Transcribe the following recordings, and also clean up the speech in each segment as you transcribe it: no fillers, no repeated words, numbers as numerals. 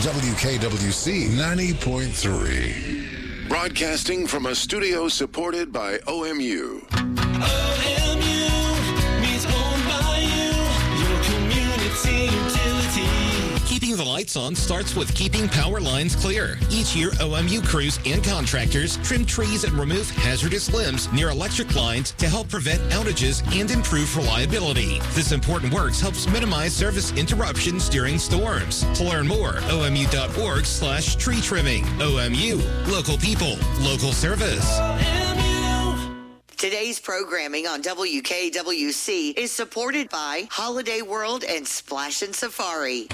WKWC 90.3. Broadcasting from a studio supported by OMU. OMU means owned by you, your community utility. Keeping the lights on starts with keeping power lines clear. Each year, OMU crews and contractors trim trees and remove hazardous limbs near electric lines to help prevent outages and improve reliability. This important work helps minimize service interruptions during storms. To learn more, omu.org/tree trimming. OMU, local people, local service. Today's programming on WKWC is supported by Holiday World and Splash and Safari.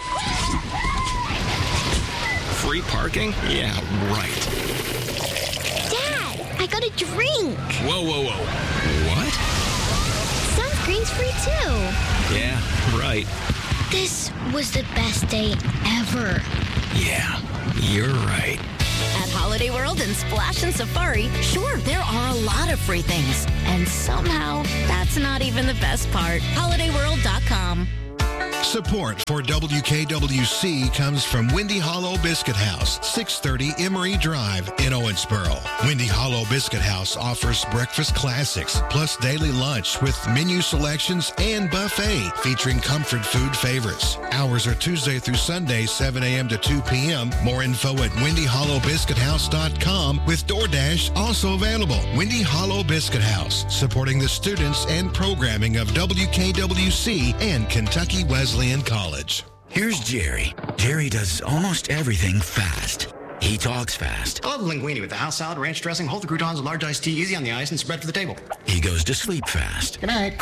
Free parking? Yeah, right. Dad, I got a drink. Whoa. What? Sunscreen's free too. Yeah, right. This was the best day ever. Yeah, you're right. At Holiday World and Splash and Safari, sure, there are a lot of free things. And somehow, that's not even the best part. HolidayWorld.com. Support for WKWC comes from Windy Hollow Biscuit House, 630 Emory Drive in Owensboro. Windy Hollow Biscuit House offers breakfast classics, plus daily lunch with menu selections and buffet featuring comfort food favorites. Hours are Tuesday through Sunday, 7 a.m. to 2 p.m. More info at WindyHollowBiscuitHouse.com with DoorDash also available. Windy Hollow Biscuit House, supporting the students and programming of WKWC and Kentucky Wesleyan College. Here's Jerry. Jerry does almost everything fast. He talks fast. I love the linguine with the house salad, ranch dressing, hold the croutons, large iced tea, easy on the ice, and spread for the table. He goes to sleep fast. Good night.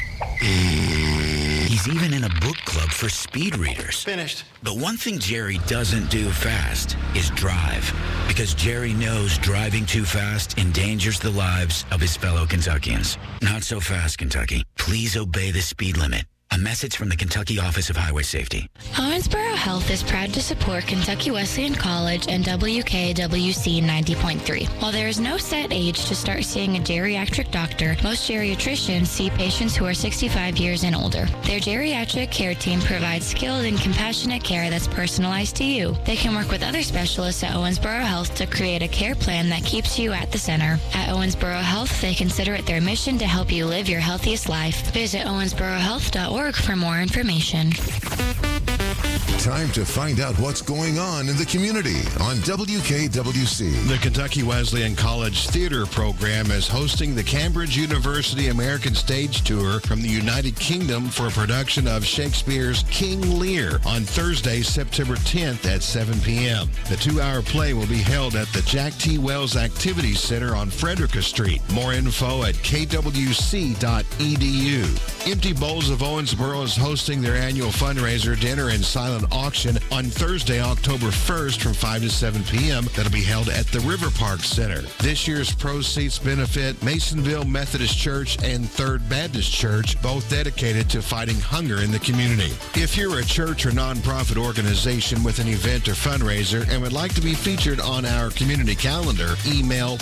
He's even in a book club for speed readers. Finished. But one thing Jerry doesn't do fast is drive. Because Jerry knows driving too fast endangers the lives of his fellow Kentuckians. Not so fast, Kentucky. Please obey the speed limit. A message from the Kentucky Office of Highway Safety. Owensboro Health is proud to support Kentucky Wesleyan College and WKWC 90.3. While there is no set age to start seeing a geriatric doctor, most geriatricians see patients who are 65 years and older. Their geriatric care team provides skilled and compassionate care that's personalized to you. They can work with other specialists at Owensboro Health to create a care plan that keeps you at the center. At Owensboro Health, they consider it their mission to help you live your healthiest life. Visit owensborohealth.org for more information. Time to find out what's going on in the community on WKWC. The Kentucky Wesleyan College Theater Program is hosting the Cambridge University American Stage Tour from the United Kingdom for a production of Shakespeare's King Lear on Thursday, September 10th at 7 p.m. The 2-hour play will be held at the Jack T. Wells Activities Center on Frederica Street. More info at kwc.edu. Empty Bowls of Owensboro is hosting their annual fundraiser dinner and silent auction on Thursday, October 1st from 5 to 7 p.m. That'll be held at the River Park Center. This year's proceeds benefit Masonville Methodist Church and Third Baptist Church, both dedicated to fighting hunger in the community. If you're a church or nonprofit organization with an event or fundraiser and would like to be featured on our community calendar, email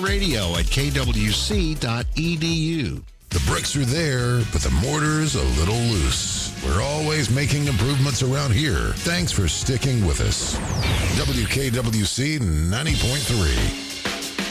pantherradio@kwc.edu. The bricks are there, but the mortar's a little loose. We're always making improvements around here. Thanks for sticking with us. WKWC 90.3.